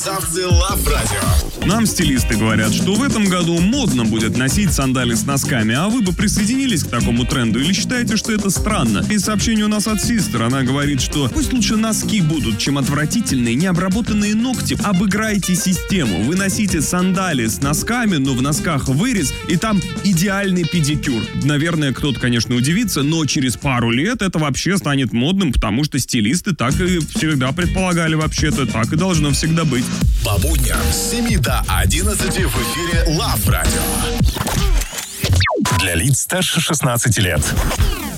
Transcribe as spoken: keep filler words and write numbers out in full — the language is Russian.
Ставцы Лав Радио. Нам стилисты говорят, что в этом году модно будет носить сандали с носками, а вы бы присоединились к такому тренду или считаете, что это странно? И сообщение у нас от Систер, она говорит, что пусть лучше носки будут, чем отвратительные необработанные ногти. Обыграйте систему, вы носите сандали с носками, но в носках вырез, и там идеальный педикюр. Наверное, кто-то, конечно, удивится, но через пару лет это вообще станет модным, потому что стилисты так и всегда предполагали вообще-то, так и должно всегда быть. По будням с семи до одиннадцати в эфире Лав Радио. Для лиц старше шестнадцати лет.